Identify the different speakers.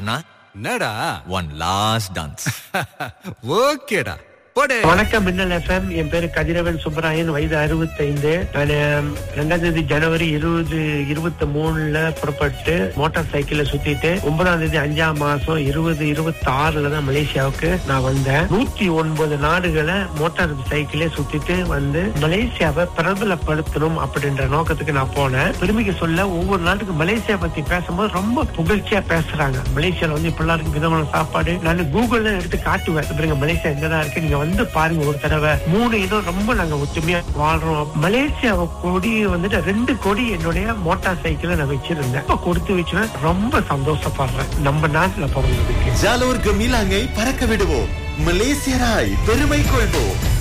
Speaker 1: அண்ணா
Speaker 2: என்னடா
Speaker 1: one last dance.
Speaker 2: ஓகேடா போடு.
Speaker 3: வணக்கம் மின்னல் எஃப்எம். என் பேரு கதிரவன் சுப்பராயன், வயது 65. நான் 2 ஜனவரி 2023 புறப்பட்டு மோட்டார் சைக்கிள்ல சுத்திட்டு 9 5ஆம் மாசம் 2026 தான் மலேசியாவுக்கு நான் வந்தேன். 109 நாடுகளை மோட்டார் சைக்கிளே சுத்திட்டு வந்து மலேசியாவை பிரபலப்படுத்தணும் அப்படின்ற நோக்கத்துக்கு நான் போனேன். பெருமைக்கு சொல்ல ஒவ்வொரு நாட்டுக்கு மலேசியா பத்தி பேசும்போது ரொம்ப புகழ்ச்சியா பேசுறாங்க. மலேசியால வந்து இப்பெல்லாம் இருக்கு விதமான சாப்பாடு. நான் கூகுள்ல எடுத்து காட்டுவேன், மலேசியா எங்கதான் இருக்கு, நீங்க வந்து பாருங்க ஒரு தடவை. 3 இடம் ரொம்ப நாங்க ஒற்றுமையா வாழ்றோம். மலேசியா கொடி வந்துட்டு 2 கொடி என்னுடைய மோட்டார் சைக்கிள நான் வச்சிருந்தேன். கொடுத்து வச்சுவேன். ரொம்ப சந்தோஷப்படுறேன் நம்ம நாட்டுல பிறந்ததுக்கு.
Speaker 4: ஜாலோர் கமிலாங்கை பறக்க விடுவோம், மலேசியராய் பெருமை கொள்வோம்.